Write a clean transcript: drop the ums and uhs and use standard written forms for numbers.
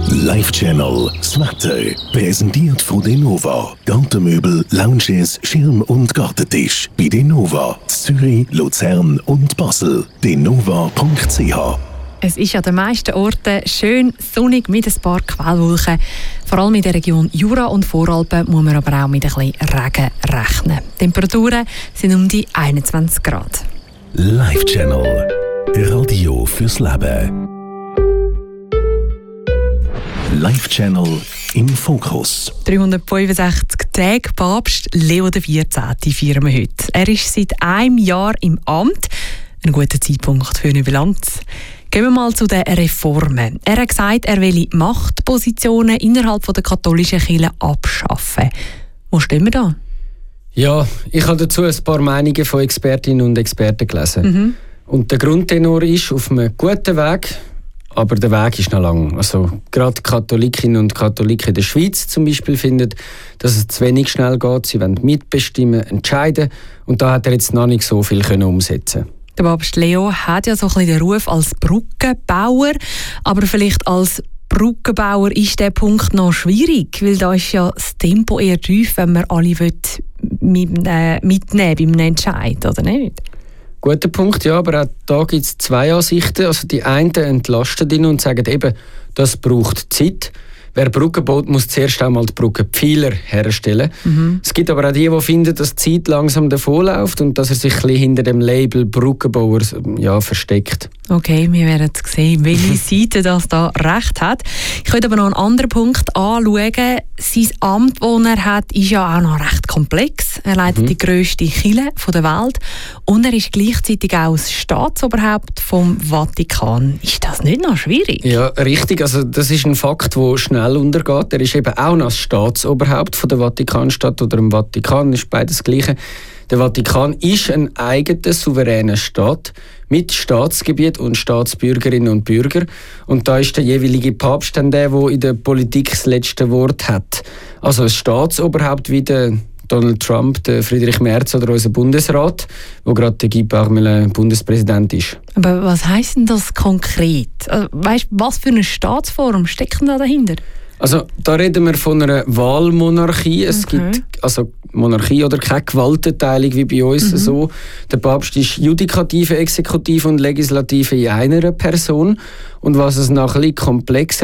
Live-Channel, das Wetter, präsentiert von Denova. Gartenmöbel, Lounges, Schirm- und Gartentisch. Bei Denova, Zürich, Luzern und Basel. denova.ch. Es ist an den meisten Orten schön sonnig mit ein paar Quellwolken. Vor allem in der Region Jura und Voralpen muss man aber auch mit ein bisschen Regen rechnen. Die Temperaturen sind um die 21 Grad. Live-Channel, Radio fürs Leben. Live-Channel im Fokus. 365 Tage Papst Leo XIV. Feiern wir heute. Er ist seit einem Jahr im Amt. Ein guter Zeitpunkt für eine Bilanz. Gehen wir mal zu den Reformen. Er hat gesagt, er will Machtpositionen innerhalb der katholischen Kirche abschaffen. Wo stehen wir da? Ja, ich habe dazu ein paar Meinungen von Expertinnen und Experten gelesen. Und der Grundtenor ist auf einem guten Weg, aber der Weg ist noch lang. Also gerade Katholikinnen und Katholiken in der Schweiz zum Beispiel finden, dass es zu wenig schnell geht. Sie wollen mitbestimmen, entscheiden. Und da hat er jetzt noch nicht so viel umsetzen. Der Papst Leo hat ja so ein bisschen den Ruf als Brückenbauer, aber vielleicht als Brückenbauer ist der Punkt noch schwierig, weil da ist ja das Tempo eher tief, wenn man alle mitnehmen beim Entscheid, oder nicht? Guter Punkt, ja, aber auch da gibt es zwei Ansichten. Also die einen entlasten ihn und sagen eben, das braucht Zeit. Wer Brücken baut, muss zuerst einmal die Brückenpfeiler herstellen. Es gibt aber auch die finden, dass die Zeit langsam davonläuft und dass er sich ein bisschen hinter dem Label Brückenbauer versteckt. Okay, wir werden sehen, welche Seite das da recht hat. Ich könnte aber noch einen anderen Punkt anschauen. Sein Amt, das er hat, ist ja auch noch recht komplex. Er leitet die grösste Kirche der Welt und er ist gleichzeitig auch das Staatsoberhaupt vom Vatikan. Ist das nicht noch schwierig? Ja, richtig. Also das ist ein Fakt, der schnell untergeht. Er ist eben auch noch das Staatsoberhaupt von der Vatikanstadt oder im Vatikan, ist beides das Gleiche. Der Vatikan ist ein eigener, souveräner Staat mit Staatsgebiet und Staatsbürgerinnen und Bürger. Und da ist der jeweilige Papst dann der in der Politik das letzte Wort hat. Also ein Staatsoberhaupt wie der Donald Trump, der Friedrich Merz oder unser Bundesrat, wo gerade der Guy Parmelin Bundespräsident ist. Aber was heisst denn das konkret? Weißt du, was für eine Staatsform steckt denn da dahinter? Also da reden wir von einer Wahlmonarchie. Es gibt also Monarchie oder keine Gewaltenteilung wie bei uns so. Der Papst ist Judikative, Exekutive und Legislative in einer Person. Und was es noch ein bisschen komplexer